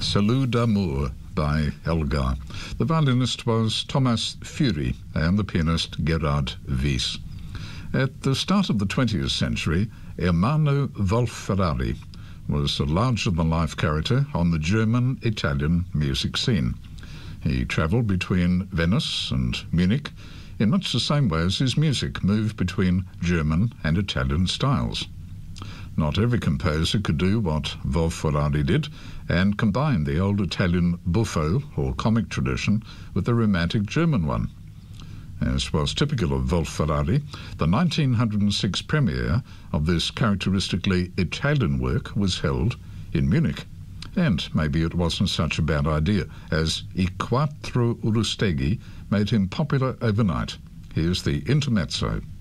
Salut d'amour by Elgar. The violinist was Thomas Fury and the pianist Gerhard Wies. At the start of the 20th century, Ermanno Wolf-Ferrari was a larger-than-life character on the German-Italian music scene. He travelled between Venice and Munich in much the same way as his music moved between German and Italian styles. Not every composer could do what Wolf-Ferrari did and combine the old Italian buffo or comic tradition with the romantic German one. As was typical of Wolf-Ferrari, the 1906 premiere of this characteristically Italian work was held in Munich. And maybe it wasn't such a bad idea, as I Quattro Urusteghi made him popular overnight. Here's the intermezzo.